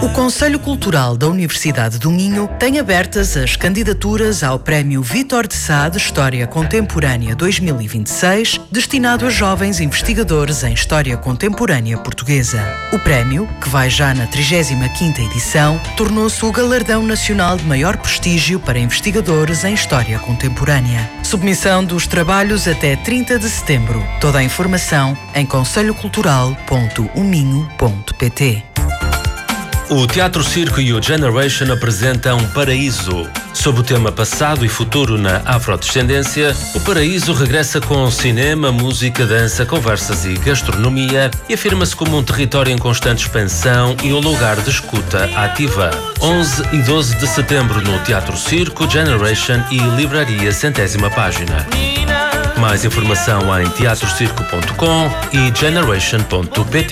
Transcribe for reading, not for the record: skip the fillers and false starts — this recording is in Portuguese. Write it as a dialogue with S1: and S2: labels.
S1: O Conselho Cultural da Universidade do Minho tem abertas as candidaturas ao Prémio Vítor de Sá de História Contemporânea 2026, destinado a jovens investigadores em História Contemporânea Portuguesa. O prémio, que vai já na 35ª edição, tornou-se o galardão nacional de maior prestígio para investigadores em História Contemporânea. Submissão dos trabalhos até 30 de setembro. Toda a informação em conselhocultural.uminho.pt.
S2: O Teatro Circo e o Generation apresentam Paraíso. Sob o tema Passado e Futuro na Afrodescendência, o Paraíso regressa com cinema, música, dança, conversas e gastronomia e afirma-se como um território em constante expansão e um lugar de escuta ativa. 11 e 12 de setembro no Teatro Circo, Generation e Livraria Centésima Página. Mais informação em teatrocirco.com e generation.pt.